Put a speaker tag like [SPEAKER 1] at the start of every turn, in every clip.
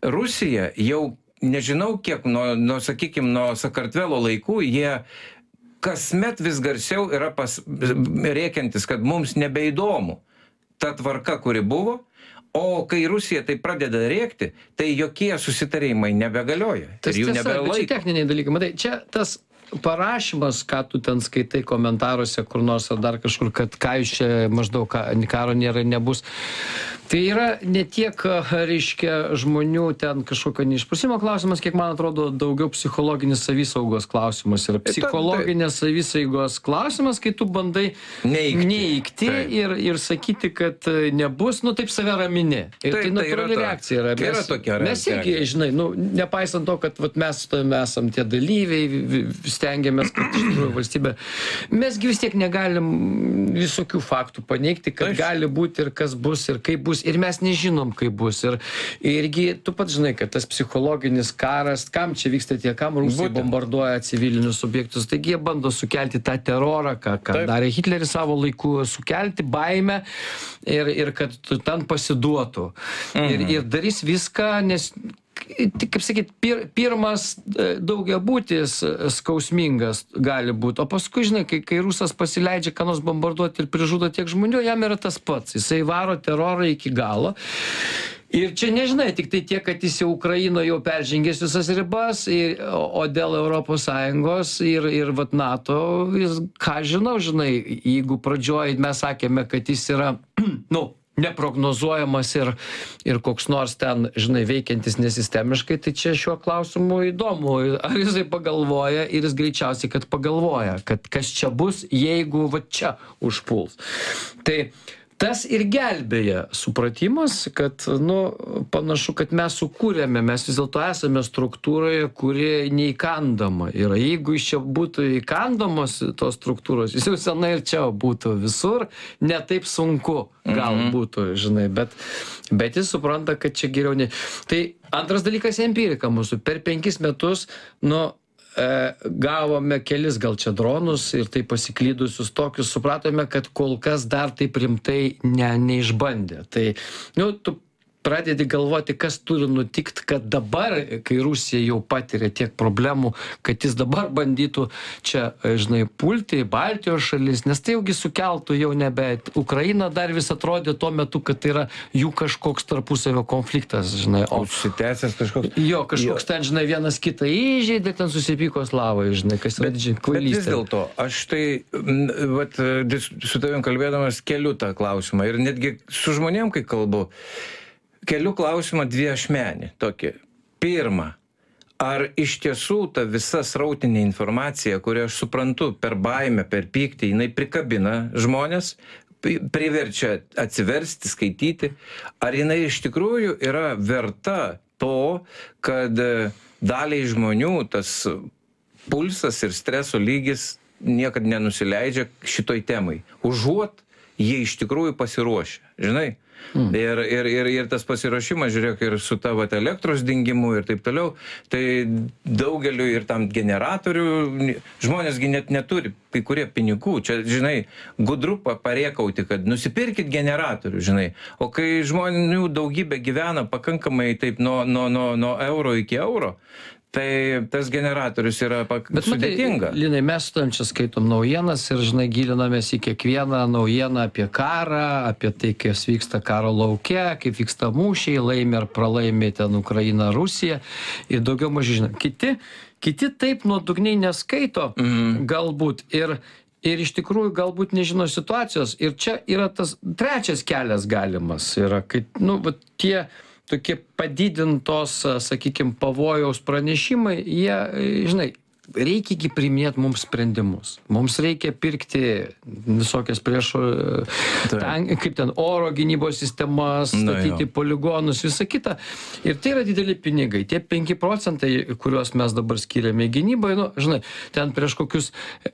[SPEAKER 1] Rusija jau nežinau kiek, sakykime, nuo Sakartvelo laikų jie kasmet vis garsiau yra rėkiantis, kad mums nebeįdomu ta tvarka, kuri buvo, o kai Rusija tai pradeda rėkti, tai jokie susitarimai nebegalioja.
[SPEAKER 2] Tas
[SPEAKER 1] Ir jų
[SPEAKER 2] tiesa, bet čia
[SPEAKER 1] nebelaiko.
[SPEAKER 2] techniniai dalykai. Matai, čia tas parašymas, ką tu ten skaitai komentaruose kur nors ar dar kažkur, kad ką jūs čia maždaug karo nėra, nebus. Tai yra ne tiek, reiškia, žmonių ten kažkokio neišprusimo klausimas, kiek, man atrodo, daugiau psichologinis savisaugos klausimas. Yra psichologinės savisaugos klausimas, kai tu bandai neigti ir sakyti, kad nebus, taip save ramini. Ir tai natūrali reakcija yra.
[SPEAKER 1] Yra tokia reakcija.
[SPEAKER 2] Mes irgi, žinai, nepaisant to, kad mes esam tie dalyviai, stengiamės, kad iš tikrųjų valstybė. Mesgi vis tiek negalim visokių faktų paneigti, kad gali būti ir kas bus, ir kaip bus, ir mes nežinom, kaip bus. Irgi tu pats žinai, kad tas psichologinis karas, kam čia vyksta tie, kam Rusai bombarduoja civilinius objektus, taigi jie bando sukelti tą terorą, ką darė Hitleris savo laiku, sukelti baimę ir kad ten pasiduotų. Ir darys viską, nes kaip sakyt, pirmas daugiabutis skausmingas gali būti, o paskui, žinai, kai Rusas pasileidžia, ką nors bombarduoti ir prižudo tiek žmonių, jam yra tas pats. Jisai varo terorą iki galo. Ir čia nežinai, tik tai tiek, kad jis jau Ukrainoje jau peržengęs visas ribas, o dėl Europos Sąjungos ir NATO, ką žinau, žinai, jeigu pradžioj mes sakėme, kad jis yra, neprognozuojamas ir koks nors ten, žinai, veikiantis nesistemiškai, tai čia šiuo klausimu įdomu, ar jisai pagalvoja, ir jis greičiausiai, kad pagalvoja, kad kas čia bus, jeigu va čia užpuls. Tai tas ir gelbėja supratimas, kad, panašu, kad mes sukūrėme, mes vis dėlto esame struktūroje, kuri neįkandama yra. Jeigu iš čia būtų įkandamos tos struktūros, jis jau senai ir čia būtų visur, ne taip sunku gal būtų, žinai, bet jis supranta, kad čia geriau ne. Tai antras dalykas - empirika mūsų. Per 5 metus, gavome kelis gal čia dronus ir tai pasiklydusius tokius, supratome, kad kol kas dar taip rimtai neišbandė. Tai, tu pradedi galvoti, kas turi nutikti, kad dabar, kai Rusija jau patiria tiek problemų, kad jis dabar bandytų čia, žinai, pulti Baltijos šalis, nes tai jaugi sukeltų jau nebe. Ukraina dar vis atrodė tuo metu, kad tai yra jų kažkoks tarpusavio konfliktas, žinai. O
[SPEAKER 1] užsitęsęs kažkoks.
[SPEAKER 2] Jo, kažkoks ten, žinai, vienas kitą įžeidė, ten susipyko slavai, žinai, kas yra didžiai kvailystė. Bet vis
[SPEAKER 1] dėlto, aš tai, su tavim kalbėdamas, keliu tą klausimą ir netgi su žmonėm, kai kalbu, keliu klausimą dviašmenį tokį. Pirma, ar iš tiesų ta visa srautinė informacija, kurią aš suprantu per baimę, per pyktį, jinai prikabina žmonės, priverčia atsiversti, skaityti, ar jinai iš tikrųjų yra verta to, kad daliai žmonių tas pulsas ir streso lygis niekad nenusileidžia šitoj temai. Užuot jie iš tikrųjų pasiruošia, žinai. Ir tas pasiruošimas, žiūrėk, ir su tavo elektros dingimu ir taip toliau, tai daugeliu ir tam generatorių, žmonėsgi net neturi kai kurie pinigų, čia, žinai, gudru parėkauti, kad nusipirkit generatorių, žinai, o kai žmonių daugybė gyvena pakankamai taip nuo euro iki euro, tai tas generatorius yra sudėtinga.
[SPEAKER 2] Bet, Linai, mes su tam čia skaitom naujienas ir, žinai, gilinamės į kiekvieną naujieną apie karą, apie tai, kas vyksta karo lauke, kaip vyksta mūšiai, laimi ar pralaimi ten Ukraina, Rusija ir daugiau mažiau žinai. Kiti taip nuodugniai neskaito, galbūt, ir iš tikrųjų galbūt nežino situacijos. Ir čia yra tas trečias kelias galimas, yra, kai, tie tokie padidintos, sakykime, pavojaus pranešimai, jie, žinai, reikia priiminėti mums sprendimus. Mums reikia pirkti visokias priešo, kaip ten, oro gynybos sistemas, statyti poligonus, visą kitą. Ir tai yra dideli pinigai. Tie 5%, kuriuos mes dabar skiriame gynybai, žinai, ten prieš kokius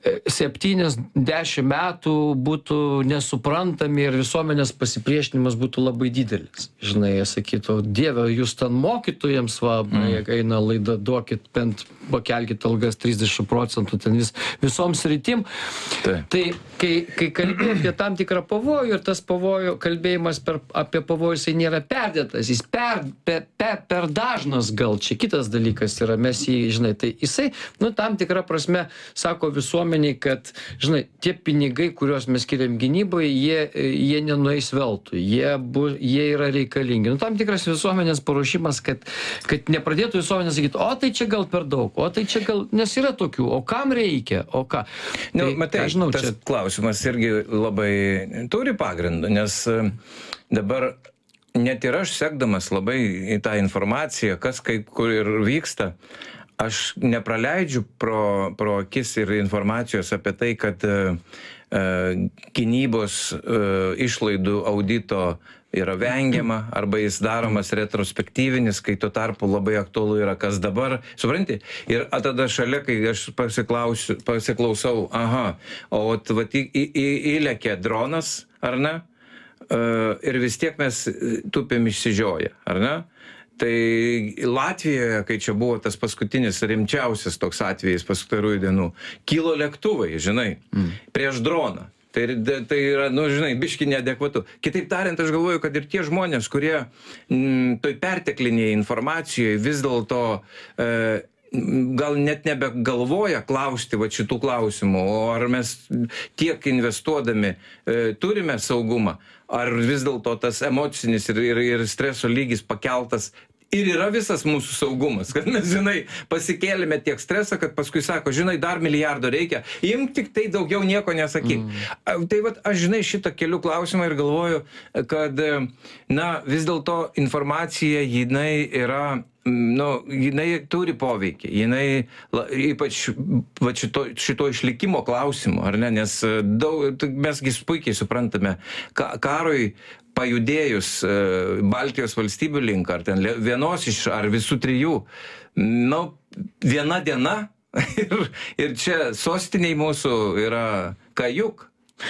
[SPEAKER 2] 7-10 metų būtų nesuprantami ir visuomenės pasipriešinimas būtų labai didelis. Žinai, jie sakytų, Dieve, jūs ten mokytojams, jeigu eina laida, duokit, bent pakelkit algas. 30% ten visom sritim. Tai kai kalbėjai apie tam tikrą pavojų ir tas pavojų kalbėjimas apie pavojų jisai nėra perdėtas, jis per dažnas gal čia kitas dalykas yra, mes jį, žinai, tai jisai, tam tikrą prasme sako visuomeniai, kad, žinai, tie pinigai, kuriuos mes skiriam gynybai, jie nenueis veltui, jie yra reikalingi. Tam tikras visuomenės paruošimas, kad nepradėtų visuomenė sakyti, o tai čia gal per daug, o tai čia gal, nes yra tokių, o kam reikia, o ką.
[SPEAKER 1] Matai, tas klausimas irgi labai turi pagrindą, nes dabar net ir aš sekdamas labai į tą informaciją, kas kaip kur ir vyksta, aš nepraleidžiu pro akis ir informacijos apie tai, kad gynybos išlaidų audito yra vengiama, arba jis daromas retrospektyvinis, kai tuo tarpu labai aktualu yra kas dabar, supranti? Ir tada šalia, kai aš pasiklausau, o įlekė dronas, ar ne? Ir vis tiek mes tupėm išsižioję, ar ne? Tai Latvijoje, kai čia buvo tas paskutinis rimčiausias toks atvejis paskutarųjų dienų, kilo lėktuvai, žinai, prieš droną. Tai yra, žinai, biški neadekvatu. Kitaip tariant, aš galvoju, kad ir tie žmonės, kurie toj perteklinėje informacijoje vis dėlto gal net nebegalvoja klausti šitų klausimų, o ar mes tiek investuodami turime saugumą, ar vis dėlto tas emocinis ir streso lygis pakeltas. Ir yra visas mūsų saugumas, kad mes, žinai, pasikėlėme tiek stresą, kad paskui sako, žinai, dar milijardo reikia, imk tik tai daugiau nieko nesakyk. Tai aš, žinai, šitą keliu klausimą ir galvoju, kad, vis dėlto informacija, jinai yra, jinai turi poveikį, jinai ypač šito išlikimo klausimu, ar ne, nes mesgi puikiai suprantame, karui pajudėjus Baltijos valstybių link, ar ten vienos iš, ar visų trijų, viena diena ir čia sostiniai mūsų yra kajuk.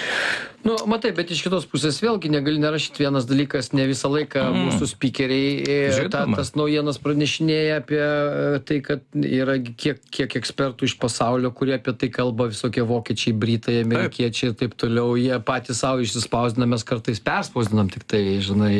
[SPEAKER 2] Matai, bet iš kitos pusės vėlgi negali nerašyti vienas dalykas, ne visą laiką mūsų spykeriai tas naujienas pranešinėja apie tai, kad yra kiek ekspertų iš pasaulio, kurie apie tai kalba, visokie vokiečiai, britai, amerikiečiai ir taip toliau, jie patys savo išsispausdina, mes kartais perspausdinam tik tai, žinai,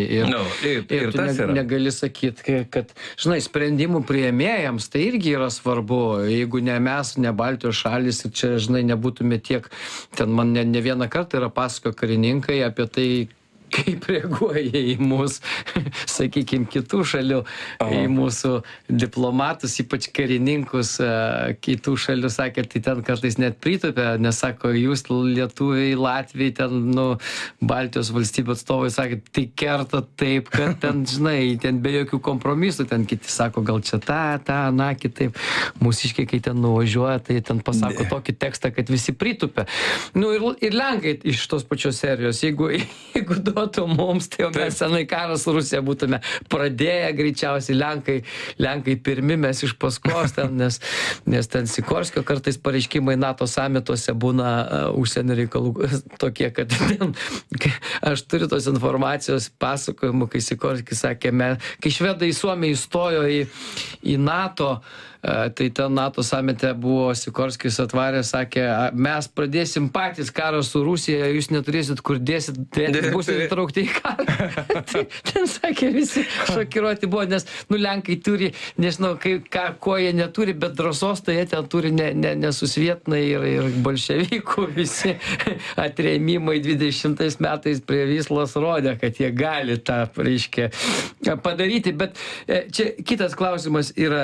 [SPEAKER 2] ir tu negali sakyti, kad, žinai, sprendimų priėmėjams tai irgi yra svarbu, jeigu ne mes, ne Baltijos šalis ir čia, žinai, nebūtume tiek, ten man ne vieną kartą yra pasakojo karininkai apie tai, kaip reaguoja į mūsų, sakykime, kitų šalių, į mūsų diplomatus, ypač karininkus, kitų šalių, sakė, tai ten kartais net pritupia, nes sako, jūs lietuviai, Latvijai, ten, Baltijos valstybių atstovai, sakė, tai kerta taip, kad ten, žinai, ten be jokių kompromisų, ten kiti sako, gal čia kitaip, mūsiškiai, kai ten nuvažiuoja, tai ten pasako tokį tekstą, kad visi pritupia. Ir Lenkai iš tos pačios serijos, jeigu duotų mums, tai jau mes senai karą su Rusija būtume pradėję greičiausiai, Lenkai pirmi, mes iš paskos ten, nes ten Sikorskio kartais pareiškimai NATO samituose būna užsienio reikalų tokie, kad ten, aš turiu tos informacijos pasakojimų, kai Sikorskis sakė, kai švedai į Suomiją įstojo į NATO, tai ten NATO samite buvo Sikorskis atvarė, sakė, mes pradėsim patys karą su Rusija, jūs neturėsit kur dėsit, būsit įtraukti į karą. Tai ten sakė, visi šokiruoti buvo, nes Lenkai turi, nežinau, ko jie neturi, bet drąsos, tai jie ten turi nesusvietinai ir bolševikų visi atrėmimai 20 metais prie Vyslos rodė, kad jie gali tą, reiškia, padaryti, bet čia kitas klausimas yra,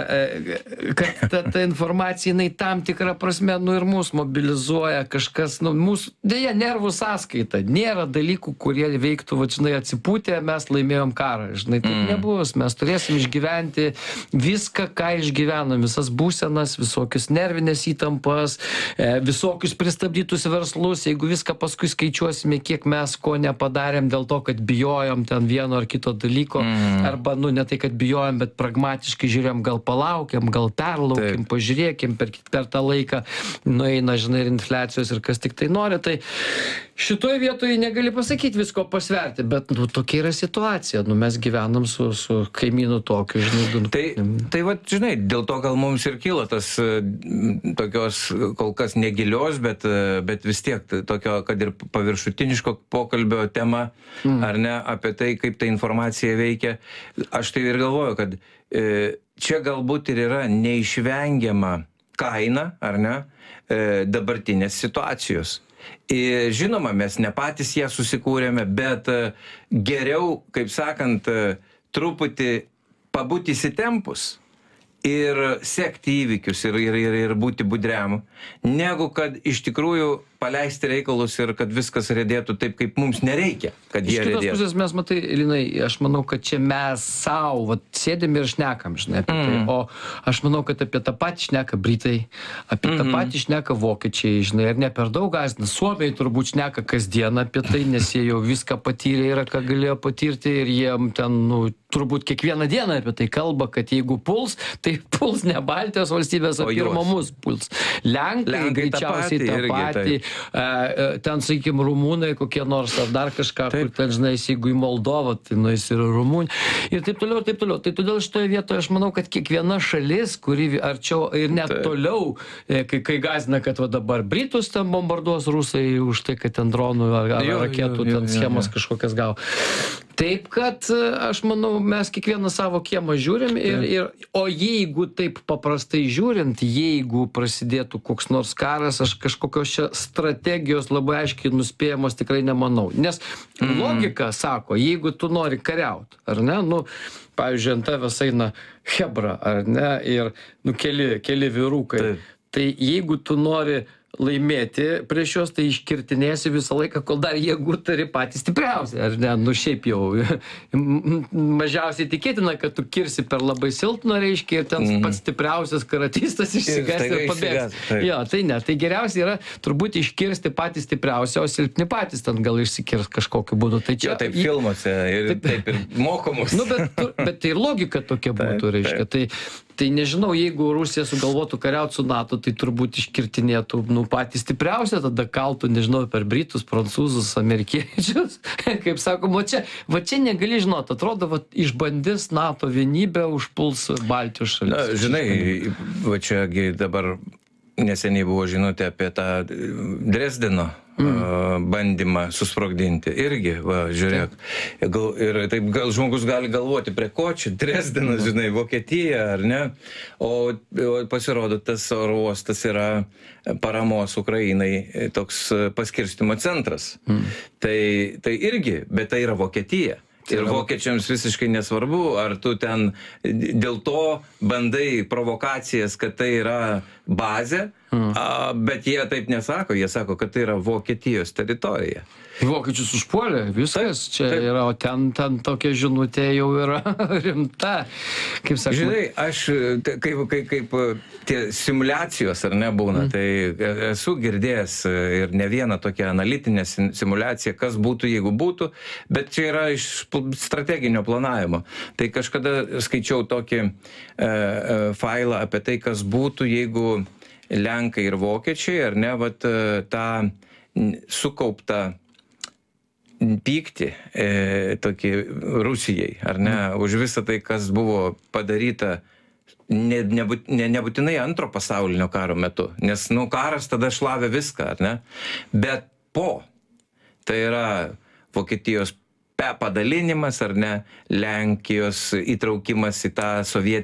[SPEAKER 2] kad ta informacija, jinai tam tikrą prasme, ir mūsų mobilizuoja kažkas, mūsų, dėja, nervų sąskaita. Nėra dalykų, kurie veiktų, žinai, atsipūtę, mes laimėjom karą. Žinai, taip nebus. Mes turėsim išgyventi viską, ką išgyvenom, visas būsenas, visokius nervinės įtampas, visokius pristabdytus verslus. Jeigu viską paskui skaičiuosime, kiek mes ko nepadarėm dėl to, kad bijojom ten vieno ar kito dalyko, arba, ne tai, kad bijojom, bet pragmatiškai žiūrėjom, gal palaukiam, gal perlaukim, pažiūrėkim, per tą laiką nueina, žinai, ir infliacijos ir kas tik tai nori, tai šitoje vietoje negali pasakyti visko pasverti, bet, nu, tokia yra situacija, nu, mes gyvenam su kaimynu tokiu, žinai.
[SPEAKER 1] Tai vat, žinai, dėl to gal mums ir kyla tas tokios kol kas negilios, bet vis tiek tokio, kad ir paviršutiniško pokalbio tema, ar ne, apie tai, kaip ta informacija veikia. Aš tai ir galvoju, kad čia galbūt ir yra neišvengiama kaina, ar ne, dabartinės situacijos. Ir žinoma, mes ne patys ją susikūrėme, bet geriau, kaip sakant, truputį pabūti įsitempus ir sekti įvykius ir būti budriam, negu kad iš tikrųjų paleisti reikalus ir kad viskas rėdėtų taip, kaip mums nereikia, kad jie rėdėtų.
[SPEAKER 2] Iš kitos pusės mes, matai, Linai, aš manau, kad čia mes savo, vat, sėdim ir šnekam, žinai, apie tai, o aš manau, kad apie tą patį šneka Britai, apie tą patį šneka Vokiečiai, žinai, ir ne per daug gąsdina. Suomiai turbūt šneka kasdien apie tai, nes jie jau viską patyrė ir ką galėjo patirti ir jiem ten, nu, turbūt kiekvieną dieną apie tai kalba, kad jeigu puls, tai puls ne Baltijos valstybės, o pirma mus puls. Lenkai greičiausiai tą patį. Ten, sakykim, rumūnai kokie nors ar dar kažką, kur ten, žinai, jeigu į Moldovą, tai nueis ir Rumunija. Ir taip toliau, ir taip toliau. Tai todėl šitoje vietoje aš manau, kad kiekviena šalis, kuri arčiau ir net toliau, kai gąsdina, kad va dabar Britus ten bombarduos rusai už tai, kad ten dronų ar raketų ten schemas kažkokias gavo. Taip, kad aš manau, mes kiekvieną savo kiemą žiūrim o jeigu taip paprastai žiūrint, jeigu prasidėtų koks nors karas, aš kažkokios čia strategijos labai aiškiai nuspėjamos tikrai nemanau. Nes logika sako, jeigu tu nori kariaut, ar ne, nu, pavyzdžiui, ant tavęs eina chebra, ar ne, ir, nu, keli vyrukai, tai jeigu tu nori laimėti prieš juos, tai iškirtinėsi visą laiką, kol dar jėgų turi patys stipriausi, ar ne, nu šiaip jau mažiausiai tikėtina, kad tu kirsi per labai silpną, reiškia, ir ten pats stipriausias karatistas išsigas ir pabėgs. Jo, tai ne, tai geriausia yra turbūt iškirsti patys stipriausi, o silpni patys ten gal išsikirs kažkokiu būdu. Tai čia,
[SPEAKER 1] taip filmuose ir taip ir mokomus.
[SPEAKER 2] Nu, bet tai logika tokia būtų, reiškia. Tai nežinau, jeigu Rusija sugalvotų kariauti su NATO, tai turbūt iškirtinėtų, nu, patys stipriausia, tada kaltų, nežinau, per Britus, Prancūzus, Amerikiečius. Kaip sakoma, va čia negali žinot, atrodo, va, išbandys NATO vienybę, užpuls Baltijos šalis.
[SPEAKER 1] Na, žinai, va čiagi dabar neseniai buvo žinutė apie tą Dresdeno bandymą susprogdinti. Irgi, va, žiūrėk. Ir taip gal žmogus gali galvoti, prie ko čia Dresdenas, žinai, Vokietija, ar ne? O pasirodo, tas oro uostas yra paramos Ukrainai toks paskirstymo centras. Tai irgi, bet tai yra Vokietija. Ir vokiečiams visiškai nesvarbu, ar tu ten dėl to bandai provokacijas, kad tai yra bazė, bet jie taip nesako, jie sako, kad tai yra Vokietijos teritorija.
[SPEAKER 2] Vokiečius užpuolė, viskas čia yra, o ten tokia žinutė jau yra rimta. Kaip sakoma.
[SPEAKER 1] Žinai, aš kaip tie simulacijos, ar ne, būna, tai esu girdėjęs ir ne vieną tokią analitinę simulaciją, kas būtų, jeigu būtų, bet čia yra iš strateginio planavimo. Tai kažkada skaičiau tokį failą apie tai, kas būtų, jeigu Lenkai ir Vokiečiai, ar ne, vat tą sukauptą pyktį tokį Rusijai, ar ne, už visą tai, kas buvo padaryta nebūtinai antro pasaulinio karo metu, nes, nu, karas tada šlavė viską, ar ne, bet tai yra Vokietijos padalinimas, ar ne, Lenkijos įtraukimas į tą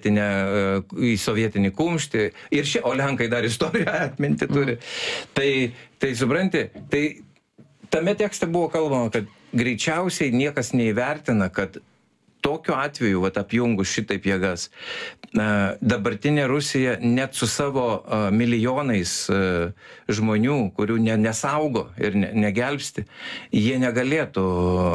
[SPEAKER 1] sovietinį kumštį, o Lenkai dar istoriją atminti turi. Tai supranti, tai tame tekste buvo kalbama, kad greičiausiai niekas neįvertina, kad tokiu atveju, vat, apjungus šitaip jėgas, dabartinė Rusija net su savo milijonais žmonių, kurių nesaugo ir negelbsti, jie negalėtų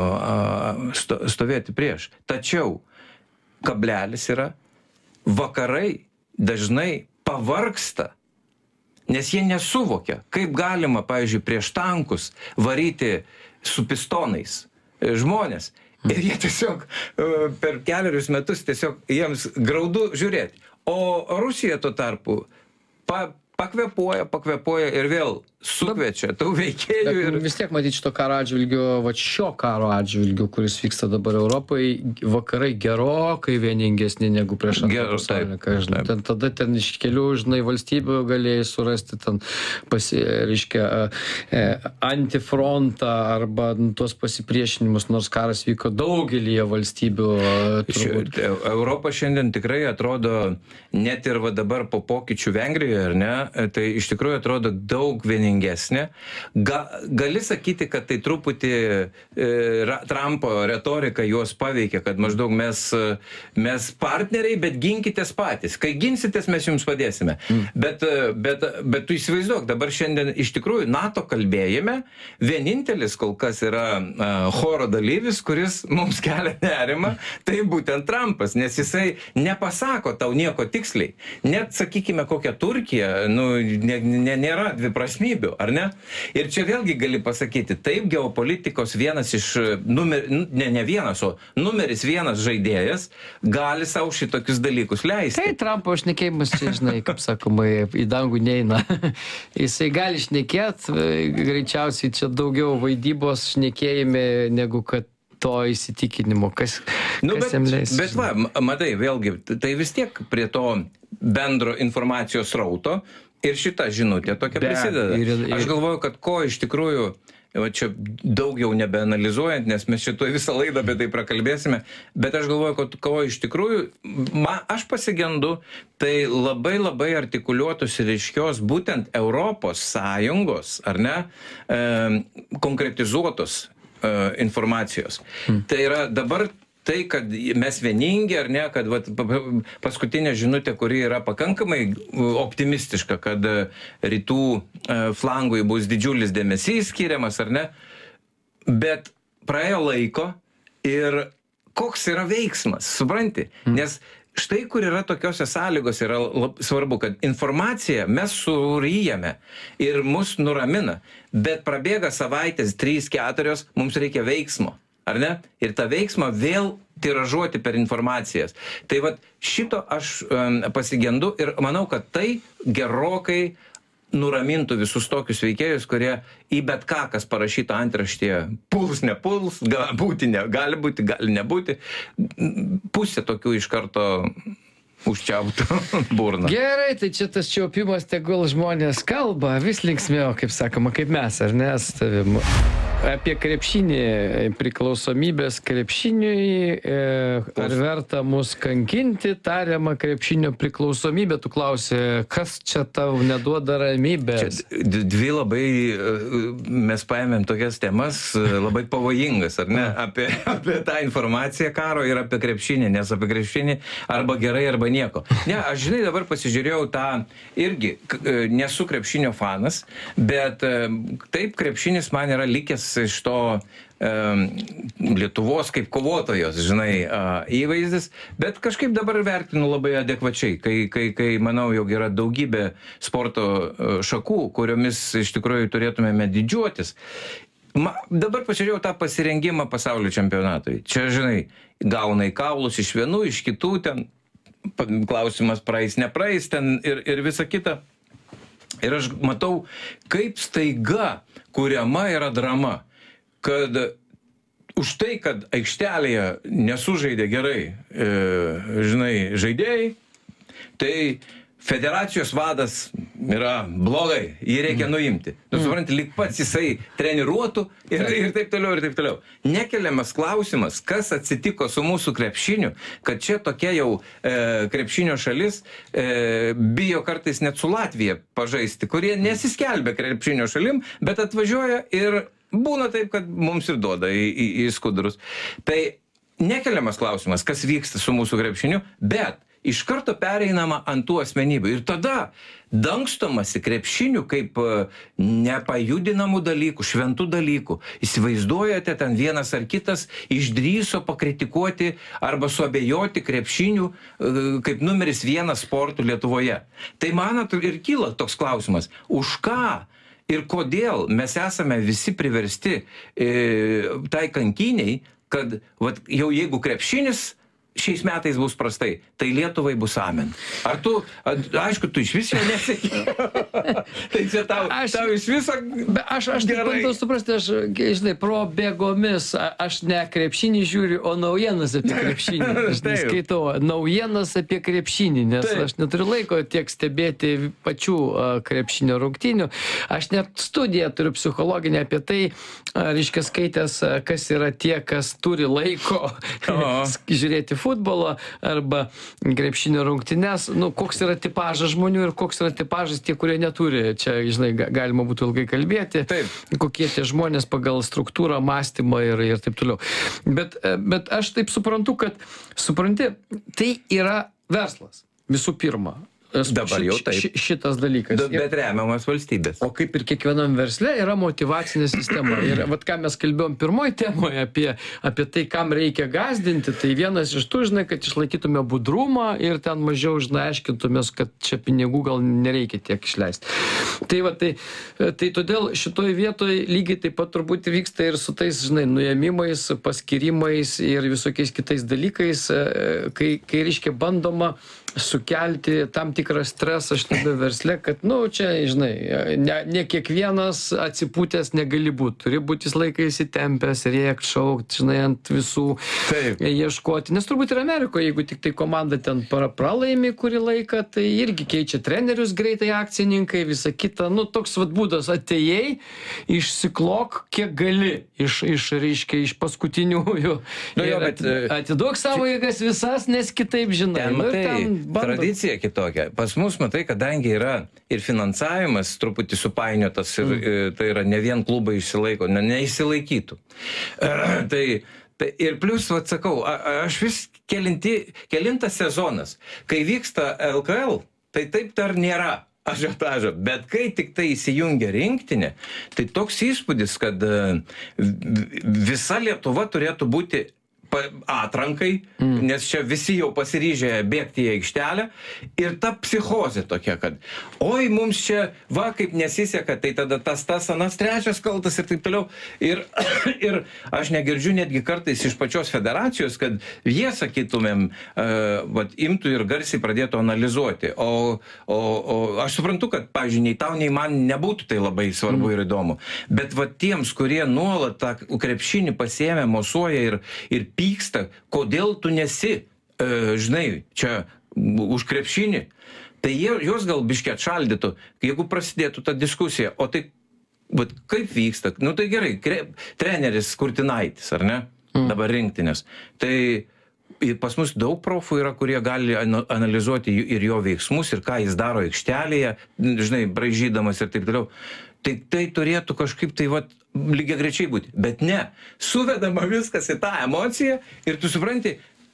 [SPEAKER 1] stovėti prieš. Tačiau kablelis yra, vakarai dažnai pavargsta, nes jie nesuvokia, kaip galima, pavyzdžiui, prieš tankus varyti su pistonais žmonės. Ir jie tiesiog per 4 metus tiesiog jiems graudu žiūrėti. O Rusija tuo tarpu pakvėpuoja ir vėl sukviečia tų veikėjų ir
[SPEAKER 2] vis tiek matyt šito karo atžvilgiu, šio karo atžvilgiu, kuris vyksta dabar Europai, vakarai gerokai vieningesni negu prieš antrą pasaulinį karą. Tada ten iš kelių, valstybių galėjai surasti ten reiškia antifrontą arba tuos pasipriešinimus, nors karas vyko daugelyje valstybių.
[SPEAKER 1] Europa šiandien tikrai atrodo, net ir va dabar po pokyčių Vengrijoje, ar ne, tai iš tikrųjų atrodo daug vieningesnė. Gali sakyti, kad tai truputį Trumpo retorika juos paveikia, kad maždaug mes partneriai, bet ginkitės patys. Kai ginsitės, mes jums padėsime. Bet tu įsivaizduok, dabar šiandien iš tikrųjų NATO kalbėjime vienintelis kol kas yra choro dalyvis, kuris mums kelia nerimą, tai būtent Trumpas, nes jisai nepasako tau nieko tiksliai. Net, sakykime, kokia Turkija, nėra dviprasmybių, ar ne? Ir čia vėlgi gali pasakyti, taip geopolitikos vienas iš, numeris vienas žaidėjas gali savo šitokius dalykus leisti.
[SPEAKER 2] Tai Trumpo šnekėjimas čia, kaip sakoma, į dangų neina. Jisai gali šnekėt, greičiausiai čia daugiau vaidybos šnekėjime, negu kad to įsitikinimo, kas jam leis.
[SPEAKER 1] Bet va, matai, vėlgi, tai vis tiek prie to bendro informacijos srauto ir šita žinutė tokia prisideda. Aš galvoju, kad ko iš tikrųjų, čia daug jau nebeanalizuojant, nes mes šitoj visą laidą apie tai prakalbėsime, bet aš galvoju, kad ko iš tikrųjų, aš pasigendu, tai labai artikuliuotus ir aiškios būtent Europos Sąjungos, ar ne, konkretizuotos informacijos. Tai yra dabar tai, kad mes vieningi, ar ne, kad paskutinė žinutė, kuri yra pakankamai optimistiška, kad rytų flangui bus didžiulis dėmesys skiriamas, ar ne, bet praėjo laiko ir koks yra veiksmas, supranti? Nes štai kur yra tokiose sąlygos, yra svarbu, kad informaciją mes suryjame ir mus nuramina, bet prabėga savaitės 3-4, mums reikia veiksmo. Ar ne? Ir tą veiksmą vėl tiražuoti per informacijas. Tai šito aš pasigendu ir manau, kad tai gerokai nuramintų visus tokius veikėjus, kurie į bet ką, kas parašyta antraštėje, puls, nepuls, gali būti, gali nebūti. Pusė tokių iš karto užčiauptų burną.
[SPEAKER 2] Gerai, tai čia tas čiaupimas, tegul žmonės kalba, vis linksmiau, kaip sakoma, kaip mes, ar ne, su tavim. Apie krepšinį, priklausomybės krepšiniui, ar verta mus kankinti, tariama krepšinio priklausomybė, tu klausi, kas čia tau neduoda ramybės?
[SPEAKER 1] Dvi labai, mes paėmėm tokias temas, labai pavojingas, ar ne, apie tą informaciją karo ir apie krepšinį, nes apie krepšinį arba gerai, arba nieko. Ne, aš dabar pasižiūrėjau tą irgi, nesu krepšinio fanas, bet taip krepšinis man yra likęs iš to Lietuvos kaip kovotojos, įvaizdis, bet kažkaip dabar vertinu labai adekvačiai, kai manau, jog yra daugybė sporto šakų, kuriomis iš tikrųjų turėtumėme didžiuotis. Dabar pažiūrėjau tą pasirengimą pasaulio čempionatui. Čia, gauna į kaulus iš vienų, iš kitų, ten klausimas praeis, nepraeis, ten ir visa kita. Ir aš matau, kaip staiga kuriama yra drama, kad už tai, kad aikštelėje nesužaidė gerai, žaidėjai, tai federacijos vadas yra blogai, jį reikia nuimti. Tu supranti, lyg pats jisai treniruotų ir taip toliau, ir taip toliau. Nekeliamas klausimas, kas atsitiko su mūsų krepšiniu, kad čia tokia jau krepšinio šalis bijo kartais net su Latvija pažaisti, kurie nesiskelbia krepšinio šalim, bet atvažiuoja ir būna taip, kad mums ir duoda į skudurus. Tai nekeliamas klausimas, kas vyksta su mūsų krepšiniu, bet iš karto pereinama ant tų asmenybių. Ir tada dangstomasi krepšiniu kaip nepajudinamų dalykų, šventų dalykų. Įsivaizduojate, ten vienas ar kitas išdrįso pakritikuoti arba suabejoti krepšiniu kaip numeris 1 sportų Lietuvoje. Tai man ir kyla toks klausimas, už ką ir kodėl mes esame visi priversti tai kankiniai, kad jau jeigu krepšinis šiais metais bus prastai, tai Lietuvai bus amen. Aišku, tu iš vis jo neseki. Tai čia tau iš viso
[SPEAKER 2] Aš taip bandau suprasti, aš, žinai, probėgomis, aš ne krepšinį žiūriu, o naujienas apie krepšinį. Aš skaitau naujienas apie krepšinį, nes aš neturiu laiko tiek stebėti pačių krepšinio rungtynių. Aš net studiją turiu psichologinę apie tai, reiškia skaitęs, kas yra tie, kas turi laiko žiūrėti futbolo arba krepšinio rungtynes. Nu, koks yra tipažas žmonių ir koks yra tipažas tie, kurie neturi. Čia, žinai, galima būtų ilgai kalbėti.
[SPEAKER 1] Taip.
[SPEAKER 2] Kokie tie žmonės pagal struktūrą, mąstymą ir taip toliau. Bet aš taip suprantu, kad, supranti, tai yra verslas visų pirma.
[SPEAKER 1] Dabar jau taip.
[SPEAKER 2] Šitas dalykas.
[SPEAKER 1] Bet remiamas valstybės.
[SPEAKER 2] O kaip ir kiekvienam versle yra motyvacinė sistema. Ir vat ką mes kalbėjom pirmoje temoje apie tai, kam reikia gąsdinti, tai vienas iš tų, žinai, kad išlaikytume budrumą ir ten mažiau, žinai, aiškintumės, kad čia pinigų gal nereikia tiek išleisti. Tai va, tai todėl šitoj vietoj lygiai taip pat turbūt vyksta ir su tais, žinai, nuėmimais, paskirimais ir visokiais kitais dalykais, kai reiškia bandoma sukelti tam tikrą stresą šitame versle, kad, nu, čia, žinai, ne kiekvienas atsipūtęs negali būti. Turi būti visą laiką įsitempęs, rėkt, šaukt, žinai, ant visų ieškoti. Nes turbūt ir Amerikoje, jeigu tik tai komanda ten pralaimi kurį laiką, tai irgi keičia trenerius greitai akcininkai, visa kita. Nu, toks vat būdas, atėjai, išsiklok, kiek gali reiškia, iš paskutiniųjų. Atiduok savo jėgas visas, nes kitaip žinai.
[SPEAKER 1] Tradicija kitokia. Pas mus, matai, kadangi yra ir finansavimas truputį supainiotas ir tai yra ne vien klubai išsilaiko, neišsilaikytų. Tai ir plius, atsakau, aš vis kelintas sezonas, kai vyksta LKL, tai taip dar nėra ažiotažo, bet kai tik tai įsijungia rinktinė, tai toks įspūdis, kad visa Lietuva turėtų būti atrankai, nes čia visi jau pasiryžę bėgti į aikštelę ir ta psichozė tokia, kad oi, mums čia, va, kaip nesiseka, tai tada tas anas trečias kaltas ir taip toliau. Ir aš negirdžiu netgi kartais iš pačios federacijos, kad jie, sakytumėm, imtų ir garsiai pradėtų analizuoti. O aš suprantu, kad, pavyzdžiui, nei tau, nei man nebūtų tai labai svarbu ir įdomu. Bet va tiems, kurie nuolat tą krepšinį pasiėmė, mosuoja ir pyksta, kodėl tu nesi, žinai, čia už krepšinį, tai juos gal biškį atšaldytų, jeigu prasidėtų ta diskusija. O tai, bet kaip vyksta? Nu tai gerai, treneris Kurtinaitis, ar ne? Dabar rinktinės. Tai pas mus daug profų yra, kurie gali analizuoti ir jo veiksmus, ir ką jis daro aikštelėje, žinai, braižydamas ir taip toliau. Tai turėtų kažkaip tai lygiagrečiai būti. Bet ne, suvedama viskas į tą emociją ir tu supranti,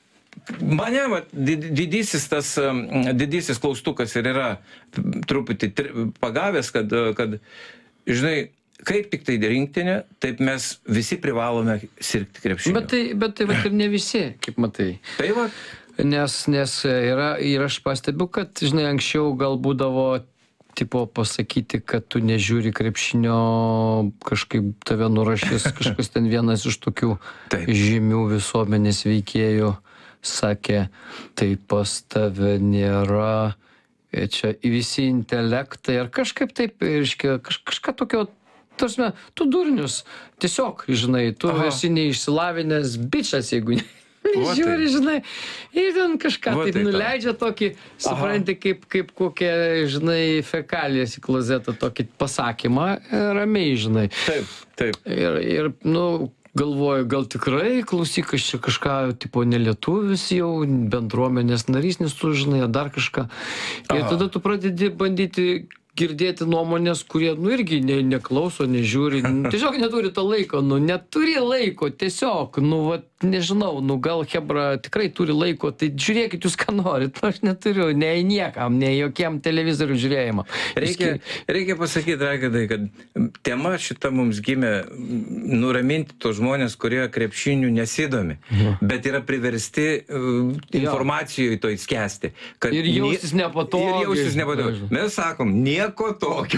[SPEAKER 1] mane didysis klaustukas ir yra truputį pagavęs, kad, žinai, kaip tik tai rinktinė, taip mes visi privalome sirgti krepšinio.
[SPEAKER 2] Bet tai ir ne visi, kaip matai.
[SPEAKER 1] Tai va.
[SPEAKER 2] Nes yra, ir aš pastebiu, kad, žinai, anksčiau gal būdavo tipo pasakyti, kad tu nežiūri krepšinio, kažkaip tave nurašys, kažkas ten vienas iš tokių žymių visuomenės veikėjų sakė, tai pas tave nėra, čia visi intelektai, ar kažkaip taip, reiškia, kažką tokio, tarsi, tu durnius, tiesiog, žinai, tu esi neišsilavinęs bičas, jeigu žiūri, žinai, ir ten kažką taip nuleidžia tokį, supranti, kaip kokią, žinai, fekalijas į klozetą, tokį pasakymą, ramiai, žinai.
[SPEAKER 1] Taip.
[SPEAKER 2] Ir, nu, galvoju, gal tikrai klausyk, aš čia kažką, tipo, nelietuvis jau, bendruomenės narys, nes tu, žinai, dar kažką. Ir tada tu pradedi bandyti girdėti nuomonės, kurie, nu, irgi neklauso, nežiūri, tiesiog neturi to laiko, neturi laiko, tiesiog, nežinau, gal hebra tikrai turi laiko, tai žiūrėkit jūs, ką norit, aš neturiu, nei niekam, nei jokiam televizorių žiūrėjimą.
[SPEAKER 1] Reikia pasakyti, Raigardai, kad tema šita mums gimė nuraminti tos žmonės, kurie krepšinių nesidomi, bet yra priversti informacijoje to įskesti.
[SPEAKER 2] Ir jaustis nepatogiai.
[SPEAKER 1] Mes sakom, nieko tokio.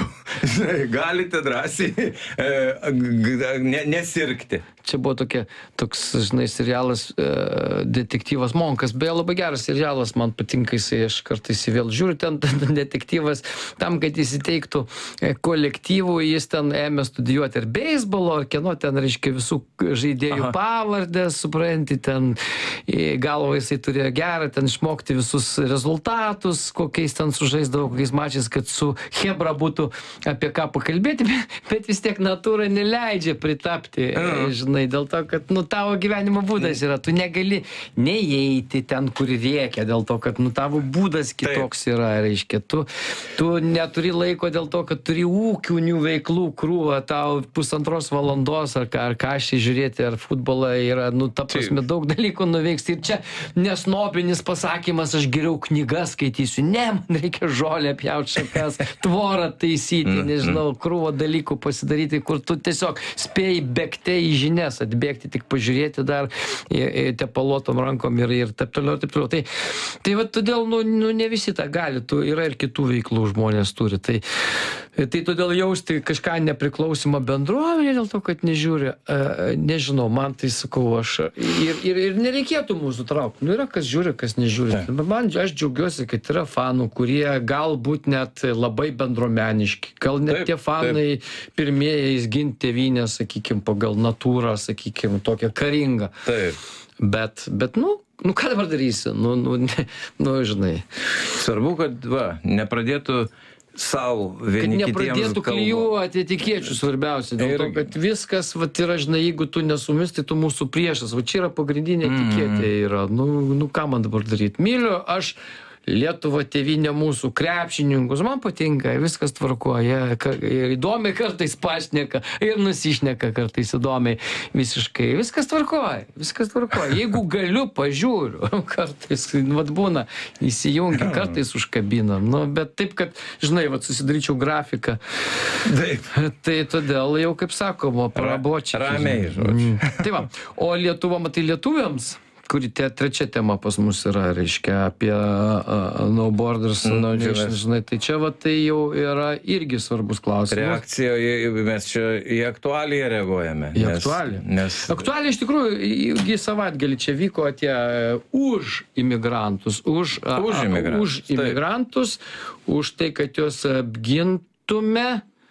[SPEAKER 1] Galite drąsiai nesirgti.
[SPEAKER 2] Čia buvo toks, žinai, serialas Detektyvas Monkas. Beje, labai geras serialas, man patinka jisai, aš kartais jį vėl žiūriu, ten detektyvas, tam, kad įsiteiktų kolektyvų, jis ten ėmė studijuoti ir beisbolo, ar kieno ten, reiškia, visų žaidėjų pavardės, supranti, ten galvo jisai turėjo gerą, ten išmokti visus rezultatus, kokiais ten sužaisdavo, kokiais mačiais, kad su Hebra būtų apie ką pakalbėti, bet vis tiek natūra neleidžia pritapti, žinai, dėl to, kad, tavo gyvenimo būdas yra, tu negali neįeiti ten, kur rėkia, dėl to, kad, tavo būdas kitoks yra, reiškia, tu neturi laiko dėl to, kad turi ūkinių veiklų krūvą, tau 1,5 valandos, ar ką žiūrėti, ar futbolą yra, ta prasme, daug dalykų nuveiks. Ir čia nesnobinis pasakymas, aš geriau knygas skaitysiu. Ne, man reikia žolę pjauti, šakas, tvorą taisyti, nežinau, krūvą dalykų pasidaryti, kur tu tiesiog spėjai bėgti į žinias, atbėgti, tik pažiūrėti dar tepaluotom rankom ir taip toliau, taip toliau. Tai va, todėl, ne visi tą gali, yra ir kitų veiklų žmonės turi. Tai todėl jausti kažką nepriklausimą bendruomenė dėl to, kad nežiūri, nežinau, man tai sakau, aš ir nereikėtų mūsų traukti. Yra kas žiūri, kas nežiūri. Aš džiaugiuosi, kad yra fanų, kurie galbūt net labai bendruomeniški. Gal net tie fanai pirmieji ginti tėvynę, sakykime, pagal natūrą, sakykime, tokią karingą.
[SPEAKER 1] Taip.
[SPEAKER 2] Bet ką dabar darysi? Žinai.
[SPEAKER 1] Svarbu, kad nepradėtų savo vieni kitiems
[SPEAKER 2] kad nepradėtų klijuoti etikėčių svarbiausia. Dėl to, kad viskas, yra, žinai, jeigu tu nesumis, tai tu mūsų priešas. Čia yra pagrindinė etikėtė. Yra. Ką man dabar daryti? Myliu aš Lietuvą, tėvynę mūsų, krepšininkus, man patinka, viskas tvarkoja, ir įdomiai kartais pašneka, ir nusišneka kartais įdomiai, visiškai, viskas tvarkoja. Jeigu galiu, pažiūriu, kartais, būna, įsijungi, kartais užkabinam, bet taip, kad, žinai, susidaryčiau grafiką, tai todėl jau, kaip sakoma, prabočiai.
[SPEAKER 1] Ramiai, žodžiu.
[SPEAKER 2] Tai va, o Lietuva, matai, lietuviams, kuri trečia tema pas mus yra, reiškia, apie No Borders, No Nations, žinai, tai čia tai jau yra irgi svarbus klausimas.
[SPEAKER 1] Reakcija, mes čia į aktualiją reaguojame.
[SPEAKER 2] Į aktualiją. Aktualiją iš tikrųjų, savaitgalį čia vyko tie už imigrantus, už imigrantus, už tai, kad juos apgintume.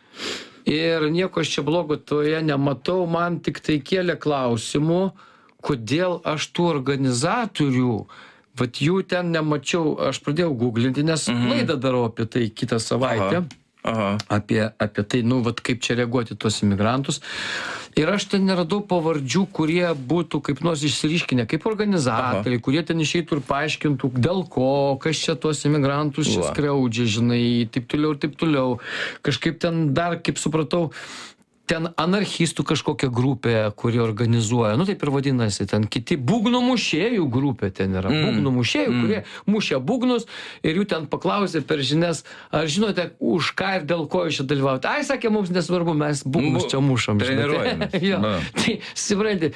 [SPEAKER 2] Ir nieko aš čia blogo toje nematau, man tik tai kėlė klausimų, kodėl aš tų organizatorių, jų ten nemačiau, aš pradėjau googlinti, nes laidą darau apie tai kitą savaitę, apie tai, kaip čia reaguoti tuos imigrantus. Ir aš ten neradau pavardžių, kurie būtų kaip nors išsiriškinę, kaip organizatoriai, kurie ten išeitų ir paaiškintų, dėl ko, kas čia tuos imigrantus čia skriaudžia, žinai, taip toliau. Kažkaip ten dar, kaip supratau, ten anarchistų kažkokia grupė, kuri organizuoja, taip ir vadinasi, ten kiti būgnų mušėjų grupė ten yra, būgnų mušėjų, kurie mušia būgnus ir jų ten paklausė per žinias, ar žinote, už ką ir dėl ko jūs čia dalyvaujate. Ai, sakė, mums nesvarbu, mes būgnus čia mušam.
[SPEAKER 1] Treniruojamės.
[SPEAKER 2] Tai, supranti,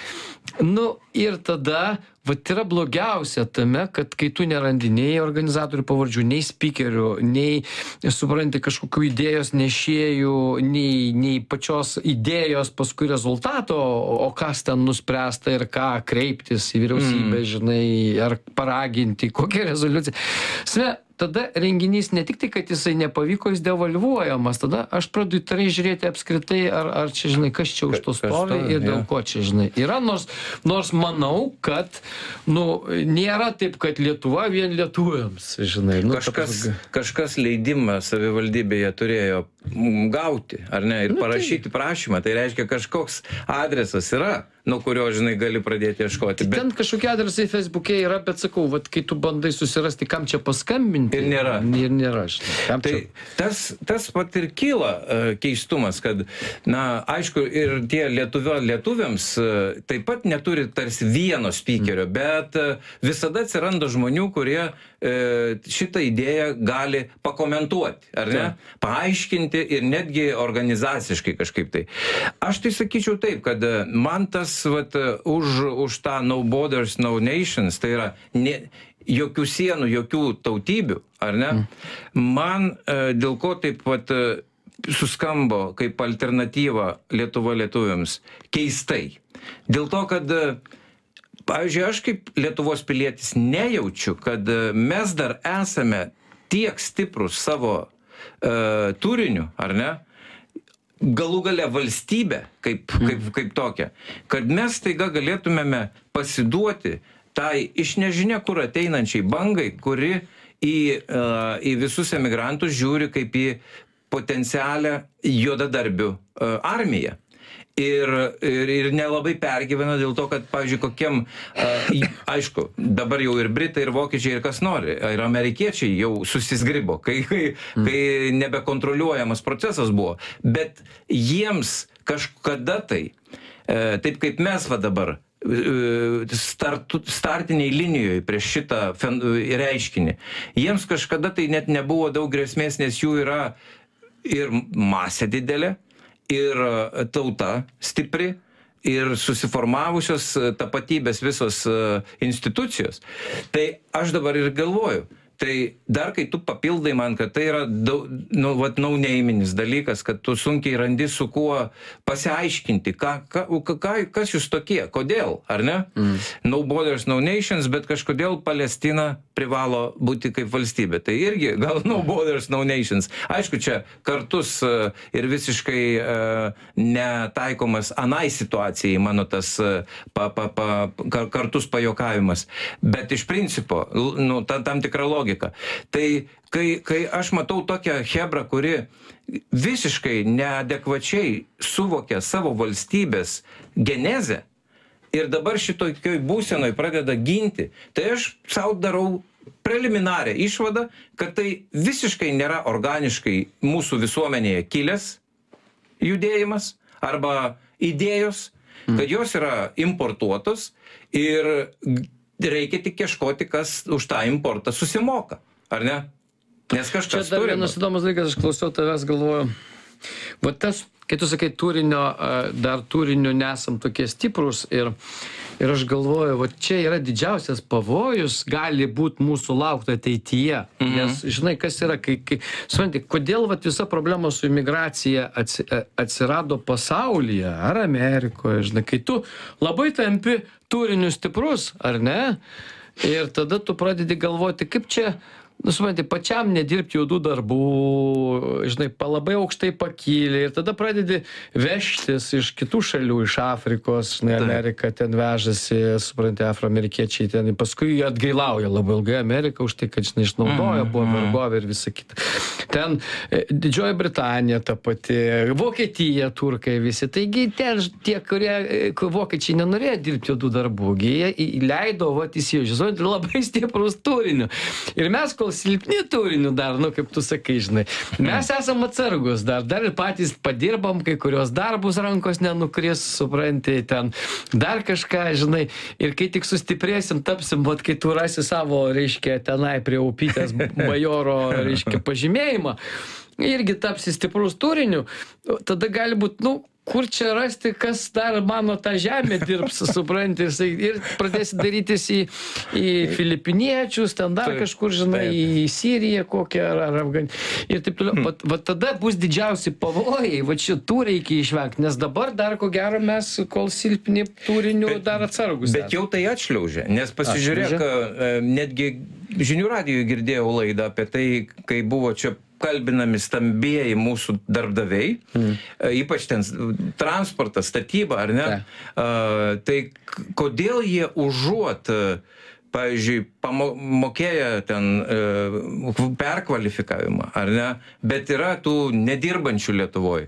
[SPEAKER 2] ir tada, yra blogiausia tame, kad kai tu nerandi nei organizatorių pavardžių, nei spikerių, nei, supranti, kažkokių idėjos nešėjų, nei pačios idėjos paskui rezultato, o kas ten nuspręsta ir ką kreiptis į vyriausybę, žinai, ar paraginti, kokią rezoliuciją. Tada renginys ne tik tai, kad jisai nepavyko, jis devalvuojamas. Tada aš pradedu įtariai žiūrėti apskritai, ar čia, žinai, kas čia už to stovi ir dėl ko čia, žinai. Yra, nors manau, kad, nėra taip, kad Lietuva vien lietuviams, žinai.
[SPEAKER 1] Kažkas leidimą savivaldybėje turėjo gauti, ar ne, ir parašyti prašymą. Tai reiškia, kažkoks adresas yra, nuo kurio, žinai, gali pradėti ieškoti.
[SPEAKER 2] Ten kažkokie adresai Facebook'e yra, bet sakau, kai tu bandai susirasti, kam čia paskambinti.
[SPEAKER 1] Ir nėra.
[SPEAKER 2] Ir nėra, žinai.
[SPEAKER 1] Tai tas pat ir kyla keistumas, kad, aišku, ir tie lietuviams taip pat neturi tarsi vieno speakerio, bet visada atsiranda žmonių, kurie šitą idėją gali pakomentuoti, ar ne? Paaiškinti ir netgi organizaciškai kažkaip tai. Aš tai sakyčiau taip, kad man tas už tą No Borders, No Nations, tai yra jokių sienų, jokių tautybių, ar ne? Man dėl ko taip suskambo kaip alternatyva Lietuva lietuviams keistai. Dėl to, kad pavyzdžiui, aš kaip Lietuvos pilietis nejaučiu, kad mes dar esame tiek stiprus savo turiniu, ar ne, galų gale valstybė kaip tokia, kad mes taiga galėtumėme pasiduoti tai iš nežinia kur ateinančiai bangai, kuri į visus emigrantus žiūri kaip į potencialią juodadarbių armiją. Ir nelabai pergyvena dėl to, kad, pavyzdžiui, kokiam, aišku, dabar jau ir Britai, ir Vokiečiai, ir kas nori, ir amerikiečiai jau susizgribo, kai nebekontroliuojamas procesas buvo. Bet jiems kažkada tai, taip kaip mes va dabar, startiniai linijoje prieš šitą reiškinį, jiems kažkada tai net nebuvo daug grėsmės, nes jų yra ir masė didelė, ir tauta stipri, ir susiformavusios tapatybės visos institucijos. Tai aš dabar ir galvoju, tai dar kai tu papildai man, kad tai yra naunėiminis dalykas, kad tu sunkiai randi su kuo pasiaiškinti, kas jūs tokie, kodėl, ar ne? No borders, no nations, bet kažkodėl Palestina privalo būti kaip valstybė. Tai irgi gal no borders, no nations. Aišku, čia kartus ir visiškai netaikomas anai situacijai mano tas kartus pajokavimas. Bet iš principo, tam tikra logika. Tai kai aš matau tokią hebrą, kuri visiškai neadekvačiai suvokia savo valstybės genezę ir dabar šitokioj būsenoj pradeda ginti, tai aš sau darau preliminarią išvadą, kad tai visiškai nėra organiškai mūsų visuomenėje kilęs judėjimas arba idėjos, kad jos yra importuotos ir reikia tik ieškoti, kas už tą importą susimoka, ar ne? Nes kažkas
[SPEAKER 2] čia dar
[SPEAKER 1] turi.
[SPEAKER 2] Vienas įdomus dalykas, aš klausiau tavęs, galvoju, va tas, kai tu sakai dar turiniu nesam tokie stiprus ir aš galvoju, va čia yra didžiausias pavojus, gali būti mūsų laukti ateityje. Nes, žinai, kas yra, supranti, kodėl va visa problema su imigracija atsirado pasaulyje, ar Amerikoje, žinai, kai tu labai tampi turiniu stiprus, ar ne? Ir tada tu pradedi galvoti, kaip čia, supranti, pačiam nedirbti juodų darbų, žinai, labai aukštai pakylė ir tada pradedi vežtis iš kitų šalių, iš Afrikos, žinai, Amerika ten vežasi, supranti, afroamerikiečiai ten, paskui atgailauja labai ilgai Ameriką už tai, kad, žinai, išnaudoja, buvo vergovė ir visa kita. Ten Didžioji Britanija ta pati, Vokietija, turkai visi, taigi ten tie, kurie vokiečiai nenorėjo dirbti juodų darbų, jie leido, įsivažiuoti labai stiprus turiniu. Ir mes, kol silpni turiniu dar, kaip tu sakai, žinai. Mes esam atsargus dar ir patys padirbam, kai kurios darbus rankos nenukris, supranti, ten dar kažką, žinai. Ir kai tik sustiprėsim, tapsim, kai tu rasi savo, reiškia, tenai prie upytės bajoro, reiškia, pažymėjimą, irgi tapsi stiprus turiniu, tada gali būti, kur čia rasti, kas dar mano tą žemę dirbs, supranti, ir pradėsi darytis į filipiniečius, ten dar kažkur, žinai, į Siriją kokią ar Afganistaną. Ir taip toliau. Va tada bus didžiausi pavojai, va šitų reikia išvengti, nes dabar dar ko gero mes, kol silpni turiniu, dar atsargus.
[SPEAKER 1] Bet jau tai atšliaužia, nes pasižiūrėk, netgi Žinių radijoje girdėjau laidą apie tai, kai buvo čia kalbinami stambieji mūsų darbdaviai, ypač ten transportas, statyba, ar ne? Tai kodėl jie užuot, pavyzdžiui, mokėję ten perkvalifikavimą, ar ne? Bet yra tų nedirbančių Lietuvoje.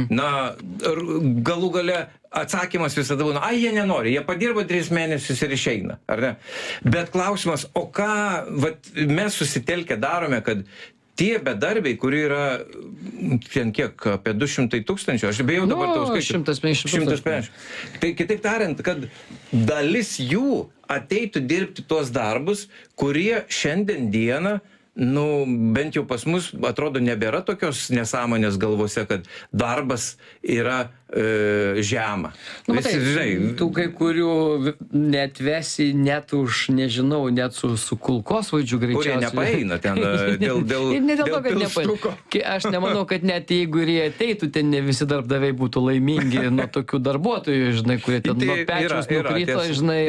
[SPEAKER 1] Galų gale atsakymas visada būna, jie nenori, jie padirba 3 mėnesius ir išeina, ar ne? Bet klausimas, o ką mes susitelkę darome, kad tie bedarbiai, kurie yra ten kiek, apie 200 000, aš bijau dabar tau skaičiu. 150. Tai kitaip tariant, kad dalis jų ateitų dirbti tuos darbus, kurie šiandien dieną bent jau pas mus atrodo nebėra tokios nesąmonės galvose, kad darbas yra žema.
[SPEAKER 2] Matai, tu kai kurių neatvesi net už, nežinau, net su kulkosvaidžiu greičiausiai.
[SPEAKER 1] Kurie nepaeina ten dėl
[SPEAKER 2] ir ne dėl to, kad nepaeina. Aš nemanau, kad net jeigu ir jie ateitų, ten ne visi darbdaviai būtų laimingi nuo tokių darbuotojų, žinai, kurie ten nuo pečiaus nukrito,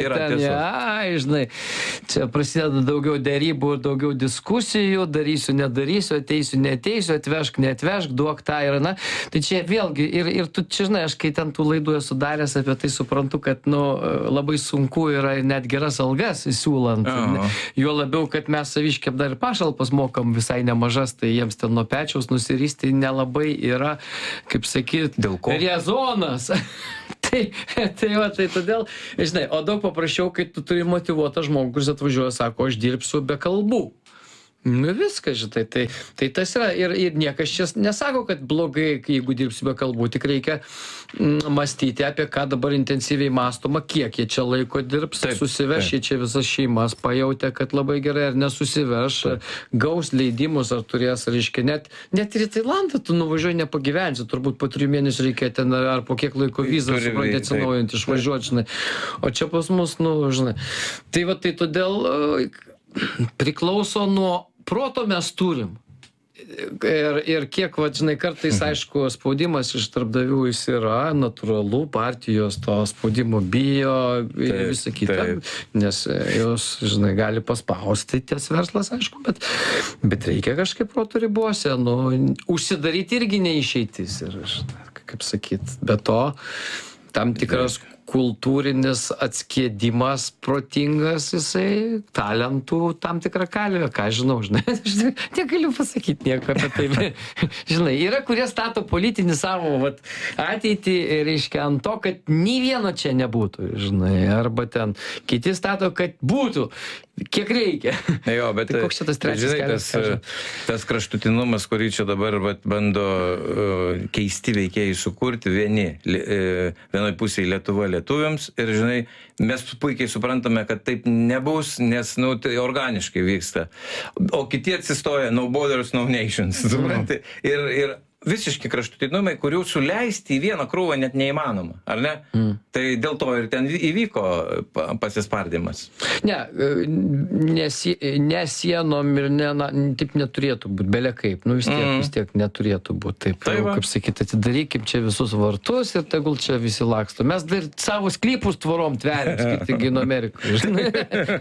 [SPEAKER 2] žinai, čia prasideda daugiau derybų ir daugiau diskusijų, darysiu, nedarysiu, ateisiu, neateisiu, atvežk, neatvežk, duok tą ir na. Tai čia vėlgi, ir tu čia, žinai, aš kai ten tų laidų esu daręs apie tai suprantu, kad, labai sunku yra net geras algas siūlant. Jo labiau, kad mes saviškiam dar ir pašalpas mokam visai nemažas, tai jiems ten nuo pečiaus nusiristi nelabai yra, kaip sakyt, rezonas. Tai todėl, žinai, o daug paprasčiau, kai tu turi motyvuotą žmogų, kuris atvažiuoja, sako, aš dirbsiu be kalbų. Viskas, žinai, tai tas yra ir niekas čia nesako, kad blogai, jeigu dirbsi be kalbų, tik reikia mąstyti, apie ką dabar intensyviai mąstoma, kiek jie čia laiko dirbs, susiveš, jie čia visas šeimas pajautė, kad labai gerai, ar nesusiveš, gaus leidimus, ar turės, reiškia, net ir į Tailandą tu nuvažiuoji nepagyvensi, turbūt po 3 mėnesių reikia ten, ar po kiek laiko vizą supranti atsinaujant, išvažiuoti, žinai, o čia pas mus, žinai, tai va, tai todėl priklauso nuo proto mes turim. Ir kiek, žinai, kartais, aišku, spaudimas iš darbdavių jis yra natūralu, partijos to spaudimo bijo ir visą kitą, nes jos, žinai, gali paspausti ties verslas, aišku, bet reikia kažkaip proto ribose, užsidaryti irgi neišeitis ir, kaip sakyt, be to tam tikras kultūrinis atskiedimas protingas, jisai talentų tam tikrą kalvę, ką žinau, žinai, negaliu pasakyti nieko apie tai, žinai, yra, kurie stato politinį savo ateitį, reiškia, ant to, kad nei vieno čia nebūtų, žinai, arba ten kiti stato, kad būtų, kiek reikia.
[SPEAKER 1] Jo, bet
[SPEAKER 2] tai koks čia tas trečias kelias?
[SPEAKER 1] Tas kraštutinumas, kurį čia dabar bando keisti veikėjai sukurti, vienoj pusėje Lietuva lietuviams ir, žinai, mes puikiai suprantame, kad taip nebus, nes, tai organiškai vyksta. O kiti atsistoja, no borders, no nations, supranti? Ir visiški kraštutinumai, kurių suleisti į vieną krūvą net neįmanoma, ar ne? Tai dėl to ir ten įvyko pasispardymas.
[SPEAKER 2] Ne sienom ir taip neturėtų būti, belia kaip, vis tiek neturėtų būti taip, kaip sakyti, atidarykim čia visus vartus ir tegul čia visi laksto. Mes dar savo sklypus tvorom tveriam, skirtingai nuo Amerikos, žinai.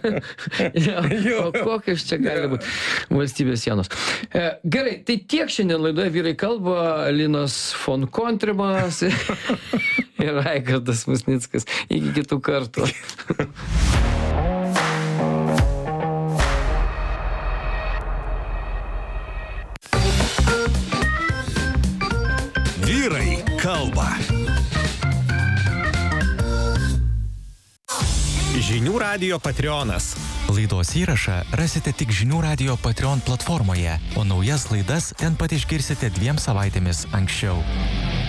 [SPEAKER 2] O kokios čia gali būti valstybės sienos. Gerai, tai tiek šiandien laidoje Vyrai kalba, Linas von Kontrimas ir Raigardas Musnickas. Iki kitų kartų.
[SPEAKER 3] Vyrai kalba. Žinių radijo Patreonas.
[SPEAKER 4] Laidos įrašą rasite tik Žinių radijo Patreon platformoje, o naujas laidas ten pat išgirsite 2 savaitėmis anksčiau.